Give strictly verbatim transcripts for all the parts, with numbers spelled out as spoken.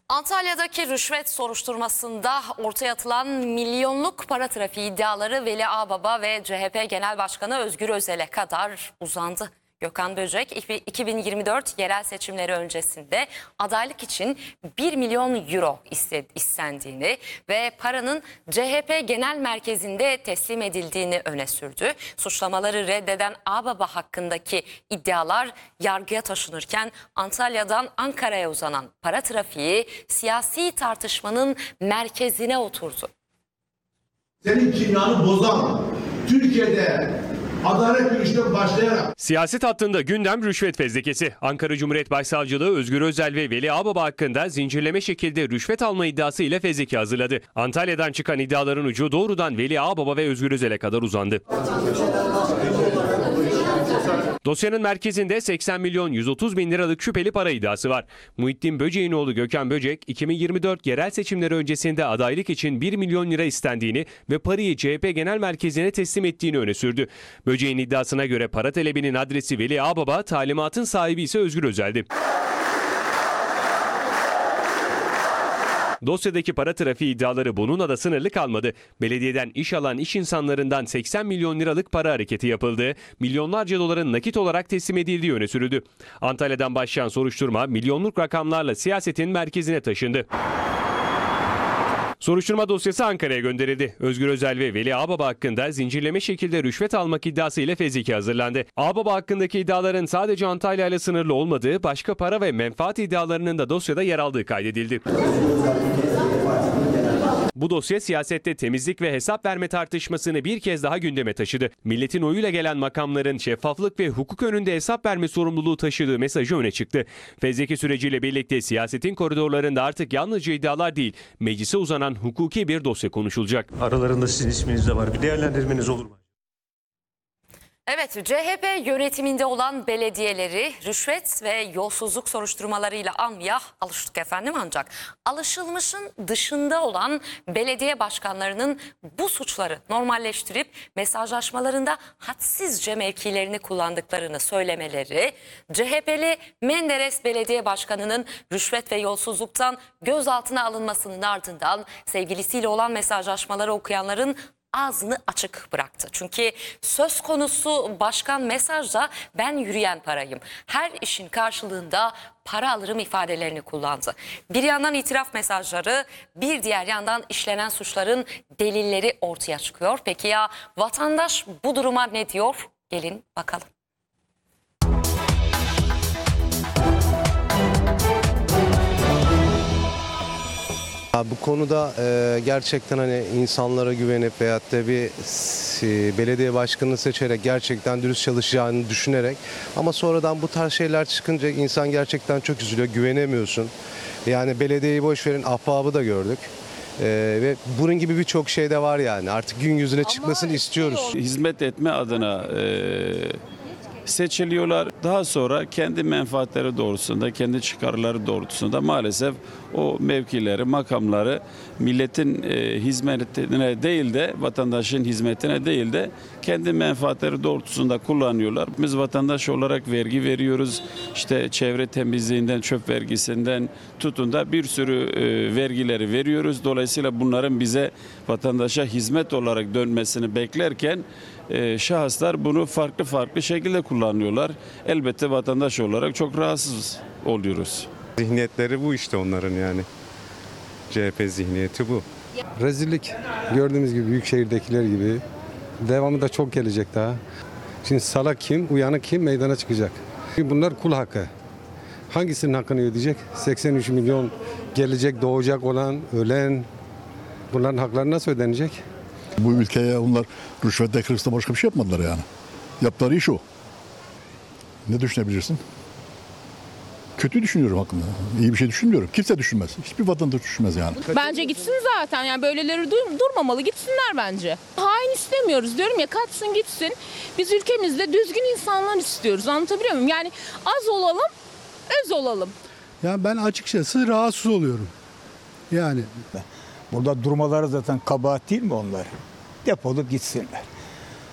Antalya'daki rüşvet soruşturmasında ortaya atılan milyonluk para trafiği iddiaları Veli Ağbaba ve C H P Genel Başkanı Özgür Özel'e kadar uzandı. Gökhan Böcek iki bin yirmi dört yerel seçimleri öncesinde adaylık için bir milyon euro istendiğini ve paranın C H P Genel Merkezi'nde teslim edildiğini öne sürdü. Suçlamaları reddeden Ağbaba hakkındaki iddialar yargıya taşınırken Antalya'dan Ankara'ya uzanan para trafiği siyasi tartışmanın merkezine oturdu. Senin kimyanı bozan Türkiye'de adalet yürüyüşünden başlayarak siyaset hattında gündem rüşvet fezlekesi. Ankara Cumhuriyet Başsavcılığı Özgür Özel ve Veli Ağbaba hakkında zincirleme şekilde rüşvet alma iddiası ile fezleke hazırladı. Antalya'dan çıkan iddiaların ucu doğrudan Veli Ağbaba ve Özgür Özel'e kadar uzandı. Dosyanın merkezinde seksen milyon yüz otuz bin liralık şüpheli para iddiası var. Muhittin Böcek'in oğlu Gökhan Böcek, iki bin yirmi dört yerel seçimleri öncesinde adaylık için bir milyon lira istendiğini ve parayı C H P Genel Merkezi'ne teslim ettiğini öne sürdü. Böcek'in iddiasına göre para talebinin adresi Veli Ağbaba, talimatın sahibi ise Özgür Özel'di. Dosyadaki para trafiği iddiaları bununla da sınırlı kalmadı. Belediyeden iş alan iş insanlarından seksen milyon liralık para hareketi yapıldı. Milyonlarca doların nakit olarak teslim edildiği öne sürüldü. Antalya'dan başlayan soruşturma milyonluk rakamlarla siyasetin merkezine taşındı. Soruşturma dosyası Ankara'ya gönderildi. Özgür Özel ve Veli Ağbaba hakkında zincirleme şekilde rüşvet almak iddiasıyla fezleke hazırlandı. Ağbaba hakkındaki iddiaların sadece Antalya ile sınırlı olmadığı, başka para ve menfaat iddialarının da dosyada yer aldığı kaydedildi. Bu dosya siyasette temizlik ve hesap verme tartışmasını bir kez daha gündeme taşıdı. Milletin oyuyla gelen makamların şeffaflık ve hukuk önünde hesap verme sorumluluğu taşıdığı mesajı öne çıktı. Fezleke süreciyle birlikte siyasetin koridorlarında artık yalnızca iddialar değil, meclise uzanan hukuki bir dosya konuşulacak. Aralarında sizin isminiz de var. Bir değerlendirmeniz olur mu? Evet, C H P yönetiminde olan belediyeleri rüşvet ve yolsuzluk soruşturmalarıyla almaya alıştık efendim, ancak alışılmışın dışında olan belediye başkanlarının bu suçları normalleştirip mesajlaşmalarında hadsizce mevkilerini kullandıklarını söylemeleri, C H P'li Menderes Belediye Başkanı'nın rüşvet ve yolsuzluktan gözaltına alınmasının ardından sevgilisiyle olan mesajlaşmaları okuyanların ağzını açık bıraktı. Çünkü söz konusu başkan mesajda ben yürüyen parayım, her işin karşılığında para alırım ifadelerini kullandı. Bir yandan itiraf mesajları, bir diğer yandan işlenen suçların delilleri ortaya çıkıyor. Peki ya vatandaş bu duruma ne diyor? Gelin bakalım. Bu konuda e, gerçekten hani insanlara güvenip veyahut da bir e, belediye başkanını seçerek gerçekten dürüst çalışacağını düşünerek, ama sonradan bu tarz şeyler çıkınca insan gerçekten çok üzülüyor, güvenemiyorsun. Yani belediyeyi boş verin, ahbabı da gördük. Ee, ve bunun gibi birçok şey de var yani. Artık gün yüzüne çıkmasını istiyoruz. Hizmet etme adına e, seçiliyorlar. Daha sonra kendi menfaatleri doğrultusunda, kendi çıkarları doğrultusunda maalesef o mevkileri, makamları milletin e, hizmetine değil de, vatandaşın hizmetine değil de kendi menfaatleri doğrultusunda kullanıyorlar. Biz vatandaş olarak vergi veriyoruz. İşte çevre temizliğinden, çöp vergisinden tutun da bir sürü e, vergileri veriyoruz. Dolayısıyla bunların bize, vatandaşa hizmet olarak dönmesini beklerken e, şahıslar bunu farklı farklı şekilde kullanıyorlar. Elbette vatandaş olarak çok rahatsız oluyoruz. Zihniyetleri bu işte onların yani. C H P zihniyeti bu. Rezillik. Gördüğümüz gibi büyükşehirdekiler gibi. Devamı da çok gelecek daha. Şimdi salak kim, uyanık kim meydana çıkacak. Bunlar kul hakkı. Hangisinin hakkını ödeyecek? seksen üç milyon gelecek, doğacak olan, ölen. Bunların hakları nasıl ödenecek? Bu ülkeye onlar rüşvetle, hırsla başka bir şey yapmadılar yani. Yaptıkları iş o. Ne düşünebilirsin? Kötü düşünüyorum hakkında. İyi bir şey düşünmüyorum. Kimse düşünmez. Hiçbir vatandaş düşünmez yani. Bence gitsin zaten. Yani böyleleri dur- durmamalı. Gitsinler bence. Hain istemiyoruz diyorum ya, kaçsın gitsin. Biz ülkemizde düzgün insanlar istiyoruz. Anlatabiliyor muyum? Yani az olalım, öz olalım. Yani ben açıkçası rahatsız oluyorum. Yani burada durmaları zaten kabahat değil mi onlar? Depolup gitsinler.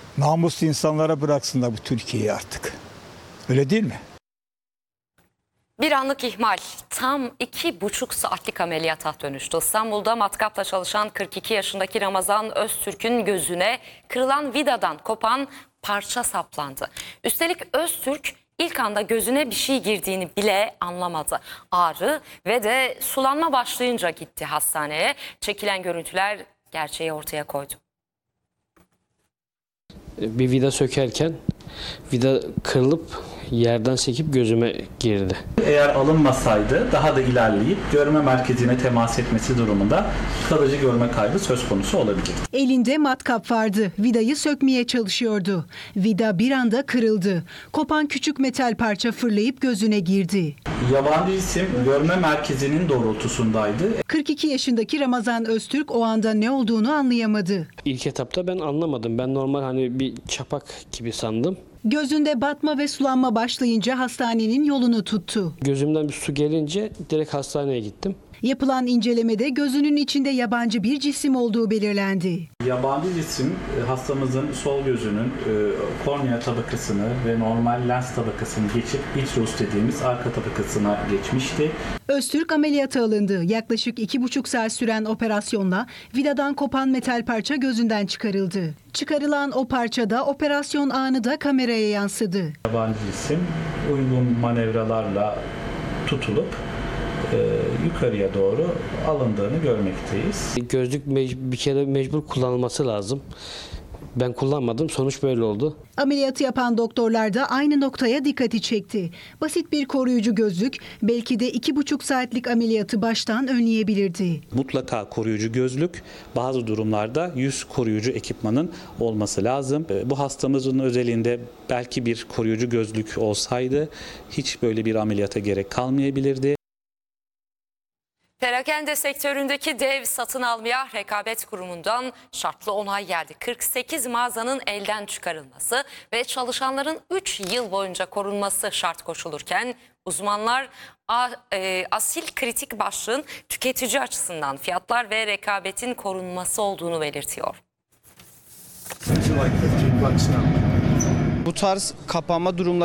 Namuslu insanlara bıraksınlar bu Türkiye'yi artık. Öyle değil mi? Bir anlık ihmal tam iki buçuk saatlik ameliyata dönüştü. İstanbul'da matkapla çalışan kırk iki yaşındaki Ramazan Öztürk'ün gözüne kırılan vidadan kopan parça saplandı. Üstelik Öztürk ilk anda gözüne bir şey girdiğini bile anlamadı. Ağrı ve de sulanma başlayınca gitti hastaneye. Çekilen görüntüler gerçeği ortaya koydu. Bir vida sökerken vida kırılıp yerden sekip gözüme girdi. Eğer alınmasaydı daha da ilerleyip görme merkezine temas etmesi durumunda kalıcı görme kaybı söz konusu olabilir. Elinde matkap vardı. Vidayı sökmeye çalışıyordu. Vida bir anda kırıldı. Kopan küçük metal parça fırlayıp gözüne girdi. Yabancı cisim görme merkezinin doğrultusundaydı. kırk iki yaşındaki Ramazan Öztürk o anda ne olduğunu anlayamadı. İlk etapta ben anlamadım. Ben normal hani bir çapak gibi sandım. Gözünde batma ve sulanma başlayınca hastanenin yolunu tuttu. Gözümden bir su gelince direkt hastaneye gittim. Yapılan incelemede gözünün içinde yabancı bir cisim olduğu belirlendi. Yabancı cisim hastamızın sol gözünün kornea tabakasını ve normal lens tabakasını geçip vitreus dediğimiz arka tabakasına geçmişti. Öztürk ameliyata alındı. Yaklaşık iki buçuk saat süren operasyonla vidadan kopan metal parça gözünden çıkarıldı. Çıkarılan o parçada operasyon anı da kameraya yansıdı. Yabancı cisim uygun manevralarla tutulup e, yukarıya doğru alındığını görmekteyiz. Gözlük mec- bir kere mecbur kullanılması lazım. Ben kullanmadım. Sonuç böyle oldu. Ameliyatı yapan doktorlar da aynı noktaya dikkati çekti. Basit bir koruyucu gözlük belki de iki buçuk saatlik ameliyatı baştan önleyebilirdi. Mutlaka koruyucu gözlük, bazı durumlarda yüz koruyucu ekipmanın olması lazım. Bu hastamızın özelinde belki bir koruyucu gözlük olsaydı hiç böyle bir ameliyata gerek kalmayabilirdi. Perakende sektöründeki dev satın almaya Rekabet Kurumu'ndan şartlı onay geldi. kırk sekiz mağazanın elden çıkarılması ve çalışanların üç yıl boyunca korunması şart koşulurken uzmanlar asil kritik başlığın tüketici açısından fiyatlar ve rekabetin korunması olduğunu belirtiyor. Bu tarz kapanma durumları